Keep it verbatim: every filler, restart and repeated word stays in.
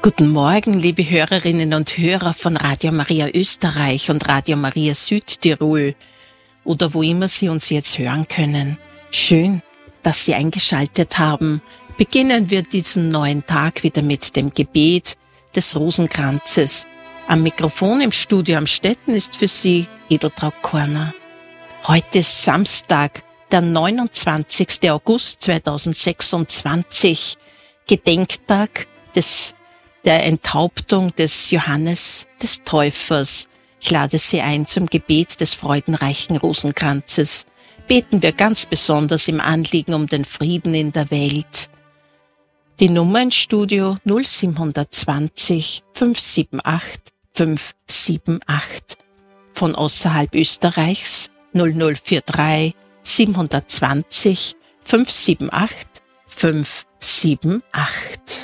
Guten Morgen, liebe Hörerinnen und Hörer von Radio Maria Österreich und Radio Maria Südtirol oder wo immer Sie uns jetzt hören können. Schön, dass Sie eingeschaltet haben. Beginnen wir diesen neuen Tag wieder mit dem Gebet des Rosenkranzes. Am Mikrofon im Studio Amstetten ist für Sie Edeltraud Korner. Heute ist Samstag, der neunundzwanzigster August zweitausendsechsundzwanzig, Gedenktag des der Enthauptung des Johannes des Täufers. Ich lade Sie ein zum Gebet des freudenreichen Rosenkranzes. Beten wir ganz besonders im Anliegen um den Frieden in der Welt. Die Nummer ins Studio null sieben zwanzig fünf sieben acht fünf sieben acht. Von außerhalb Österreichs null null drei sieben zwei null fünf sieben acht fünf sieben acht.